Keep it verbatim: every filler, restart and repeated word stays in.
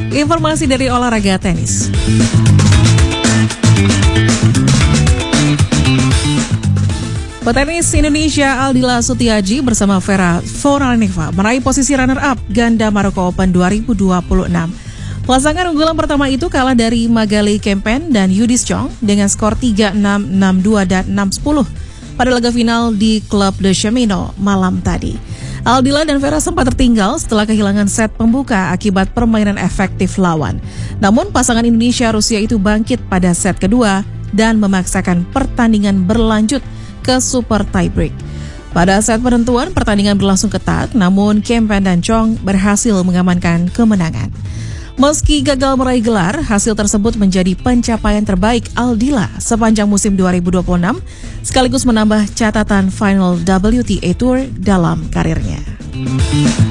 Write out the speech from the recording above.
Informasi dari olahraga tenis. Petenis Indonesia Aldila Sutiaji bersama Vera Forlaneva meraih posisi runner-up ganda Maroko Open dua ribu dua puluh enam. Pasangan unggulan pertama itu kalah dari Magali Kempen dan Yudis Chong dengan skor tiga enam, enam dua, dan enam sepuluh pada laga final di Club de Chamino malam tadi. Aldila dan Vera sempat tertinggal setelah kehilangan set pembuka akibat permainan efektif lawan. Namun pasangan Indonesia-Rusia itu bangkit pada set kedua dan memaksakan pertandingan berlanjut ke super tiebreak. Pada set penentuan, pertandingan berlangsung ketat, namun Kempen dan Chong berhasil mengamankan kemenangan. Meski gagal meraih gelar, hasil tersebut menjadi pencapaian terbaik Aldila sepanjang musim dua ribu dua puluh enam, sekaligus menambah catatan final W T A Tour dalam karirnya.